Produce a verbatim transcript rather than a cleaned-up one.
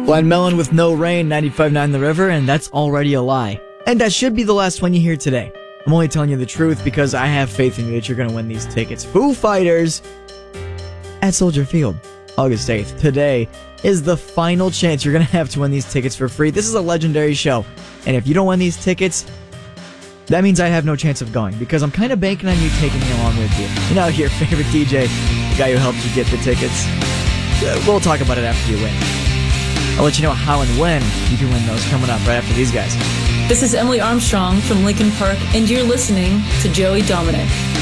Blind Melon with No Rain, ninety-five point nine The River, and that's already a lie. And that should be the last one you hear today. I'm only telling you the truth because I have faith in you that you're going to win these tickets. Foo Fighters at Soldier Field, August eighth. Today is the final chance you're going to have to win these tickets for free. This is a legendary show, and if you don't win these tickets, that means I have no chance of going, because I'm kind of banking on you taking me along with you. You know, your favorite D J, the guy who helped you get the tickets. We'll talk about it after you win. I'll let you know how and when you can win those coming up right after these guys. This is Emily Armstrong from Lincoln Park, and you're listening to Joey Dominic.